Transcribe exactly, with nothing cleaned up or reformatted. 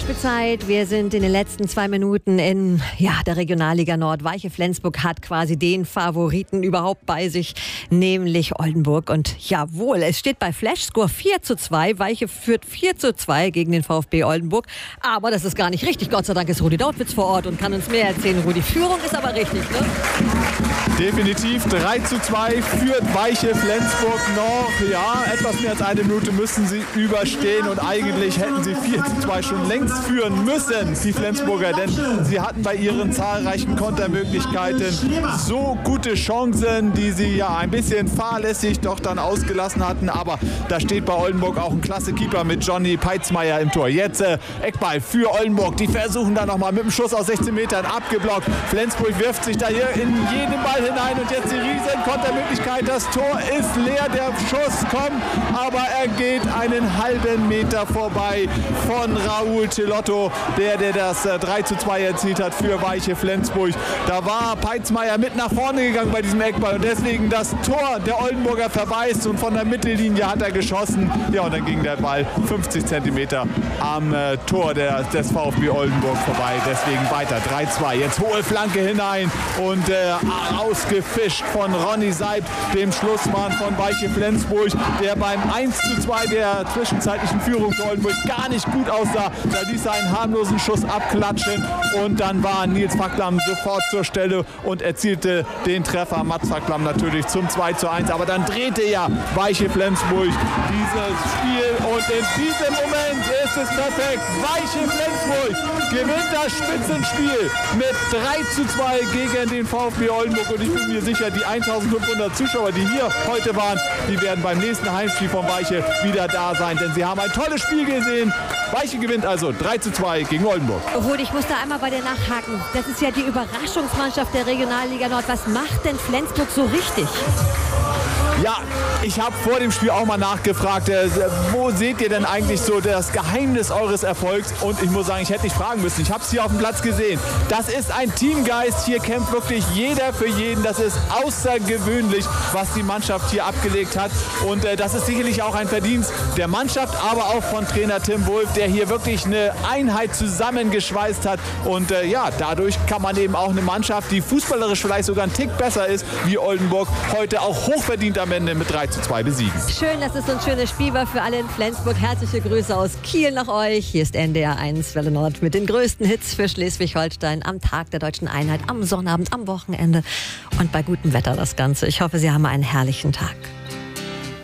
Nachspielzeit. Wir sind in den letzten zwei Minuten in ja, der Regionalliga Nord. Weiche Flensburg hat quasi den Favoriten überhaupt bei sich, nämlich Oldenburg. Und jawohl, es steht bei Flashscore vier zu zwei. Weiche führt vier zu zwei gegen den VfB Oldenburg. Aber das ist gar nicht richtig. Gott sei Dank ist Rudi Dautwitz vor Ort und kann uns mehr erzählen. Rudi, Führung ist aber richtig, ne? Definitiv drei zu zwei führt Weiche Flensburg noch. Ja, etwas mehr als eine Minute müssen sie überstehen und eigentlich hätten sie vier zu zwei schon längst führen müssen, die Flensburger, denn sie hatten bei ihren zahlreichen Kontermöglichkeiten so gute Chancen, die sie ja ein bisschen fahrlässig doch dann ausgelassen hatten, aber da steht bei Oldenburg auch ein klasse Keeper mit Johnny Peitzmeier im Tor. Jetzt äh, Eckball für Oldenburg, die versuchen da nochmal mit dem Schuss aus sechzehn Metern abgeblockt. Flensburg wirft sich da hier in jeden Ball hinein und jetzt die riesen Kontermöglichkeit. Das Tor ist leer, der Schuss kommt, aber er geht einen halben Meter vorbei von Raúl Celotto, der, der das äh, drei zu zwei erzielt hat für Weiche Flensburg. Da war Peitzmeier mit nach vorne gegangen bei diesem Eckball und deswegen das Tor der Oldenburger verweist und von der Mittellinie hat er geschossen. Ja, und dann ging der Ball fünfzig Zentimeter am äh, Tor der, des VfB Oldenburg vorbei. Deswegen weiter drei zu zwei. Jetzt hohe Flanke hinein und äh, ausgefischt von Ronny Seibt, dem Schlussmann von Weiche Flensburg, der beim eins zu zwei der zwischenzeitlichen Führung für Oldenburg gar nicht gut aussah. Da ließ er einen harmlosen Schuss abklatschen und dann war Nils Facklam sofort zur Stelle und erzielte den Treffer. Mats Facklam natürlich zum zwei zu eins, aber dann drehte ja Weiche Flensburg dieses Spiel und in diesem Moment ist es perfekt. Weiche Flensburg gewinnt das Spitzenspiel mit drei zu zwei gegen den VfB Oldenburg und ich bin mir sicher, die eintausendfünfhundert Zuschauer, die hier heute waren, die werden beim nächsten Heimspiel von Weiche wieder da sein, denn sie haben ein tolles Spiel gesehen. Weiche gewinnt also drei zu zwei gegen Oldenburg. Rudi, ich muss da einmal bei dir nachhaken. Das ist ja die Überraschungsmannschaft der Regionalliga Nord. Was macht denn Flensburg so richtig? Ja, ich habe vor dem Spiel auch mal nachgefragt, äh, wo seht ihr denn eigentlich so das Geheimnis eures Erfolgs? Und ich muss sagen, ich hätte nicht fragen müssen. Ich habe es hier auf dem Platz gesehen. Das ist ein Teamgeist. Hier kämpft wirklich jeder für jeden. Das ist außergewöhnlich, was die Mannschaft hier abgelegt hat. Und äh, das ist sicherlich auch ein Verdienst der Mannschaft, aber auch von Trainer Tim Wulff, der hier wirklich eine Einheit zusammengeschweißt hat. Und äh, ja, dadurch kann man eben auch eine Mannschaft, die fußballerisch vielleicht sogar ein Tick besser ist, wie Oldenburg, heute auch hochverdient am Ende mit drei zu zwei besiegen. Schön, dass es so ein schönes Spiel war für alle in Flensburg. Herzliche Grüße aus Kiel nach euch. Hier ist N D R eins Welle Nord mit den größten Hits für Schleswig-Holstein am Tag der Deutschen Einheit, am Sonnabend, am Wochenende und bei gutem Wetter das Ganze. Ich hoffe, Sie haben einen herrlichen Tag.